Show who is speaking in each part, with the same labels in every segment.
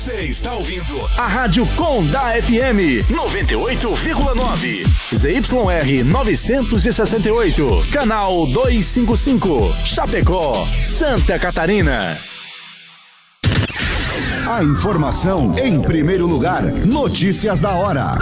Speaker 1: Você está ouvindo a Rádio Condá FM 98,9. ZYR 968, canal 255, Chapecó, Santa Catarina.
Speaker 2: A informação em primeiro lugar. Notícias da hora.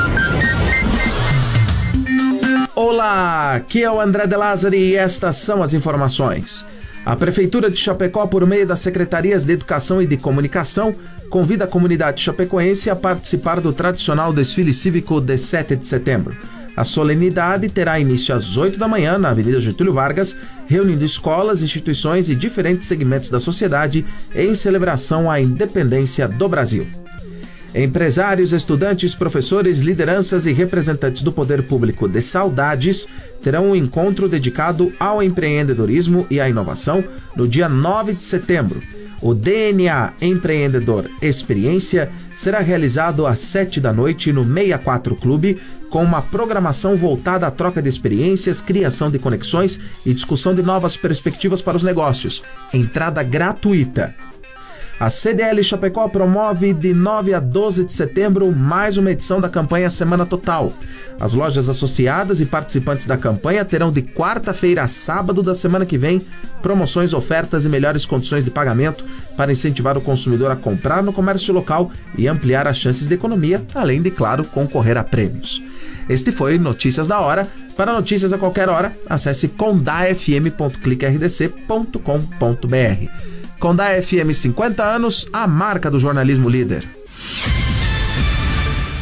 Speaker 3: Olá, aqui é o André De Lázari e estas são as informações. A Prefeitura de Chapecó, por meio das Secretarias de Educação e de Comunicação, convida a comunidade chapecoense a participar do tradicional desfile cívico de 7 de setembro. A solenidade terá início às 8 da manhã na Avenida Getúlio Vargas, reunindo escolas, instituições e diferentes segmentos da sociedade em celebração à independência do Brasil. Empresários, estudantes, professores, lideranças e representantes do poder público de Saudades terão um encontro dedicado ao empreendedorismo e à inovação no dia 9 de setembro. O DNA Empreendedor Experiência será realizado às 7 da noite no 64 Clube, com uma programação voltada à troca de experiências, criação de conexões e discussão de novas perspectivas para os negócios. Entrada gratuita. A CDL Chapecó promove de 9 a 12 de setembro mais uma edição da campanha Semana Total. As lojas associadas e participantes da campanha terão de quarta-feira a sábado da semana que vem promoções, ofertas e melhores condições de pagamento para incentivar o consumidor a comprar no comércio local e ampliar as chances de economia, além de, claro, concorrer a prêmios. Este foi Notícias da Hora. Para notícias a qualquer hora, acesse condafm.cliquerdc.com.br. Condá FM 50 anos, a marca do jornalismo líder.